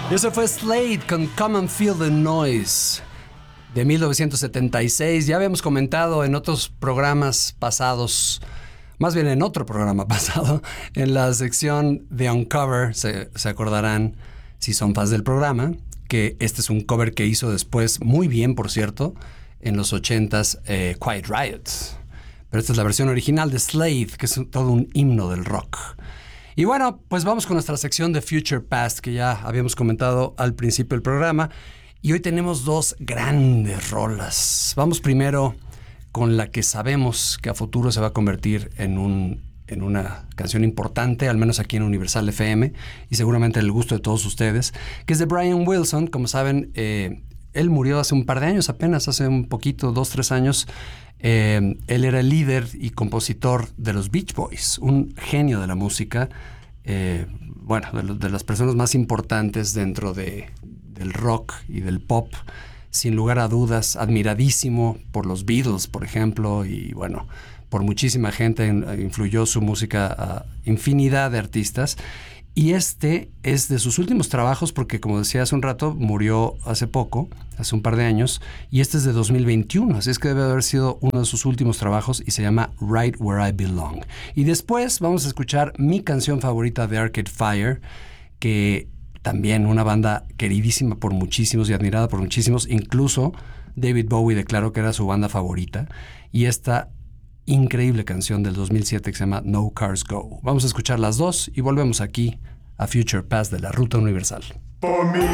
Eso fue Slade con Come and Feel the Noise de 1976. Ya habíamos comentado en otros programas pasados, más bien en otro programa pasado, en la sección de Uncover, se acordarán si son fans del programa, que este es un cover que hizo después, muy bien por cierto, en los 80s, Quiet Riot. Pero esta es la versión original de Slade, que es todo un himno del rock. Y bueno, pues vamos con nuestra sección de Future Past, que ya habíamos comentado al principio del programa. Y hoy tenemos dos grandes rolas. Vamos primero con la que sabemos que a futuro se va a convertir en una canción importante, al menos aquí en Universal FM, y seguramente el gusto de todos ustedes, que es de Brian Wilson. Como saben, él murió hace un par de años, apenas hace un poquito, 2-3 años. Él era el líder y compositor de los Beach Boys, un genio de la música, de las personas más importantes dentro del rock y del pop, sin lugar a dudas, admiradísimo por los Beatles, por ejemplo, y bueno, por muchísima gente. Influyó su música a infinidad de artistas. Y este es de sus últimos trabajos porque, como decía hace un rato, murió hace poco, hace un par de años, y este es de 2021, así es que debe haber sido uno de sus últimos trabajos y se llama Right Where I Belong. Y después vamos a escuchar mi canción favorita de Arcade Fire, que también una banda queridísima por muchísimos y admirada por muchísimos, incluso David Bowie declaró que era su banda favorita, y esta increíble canción del 2007 que se llama No Cars Go. Vamos a escuchar las dos y volvemos aquí a Future Past de la Ruta Universal. For me,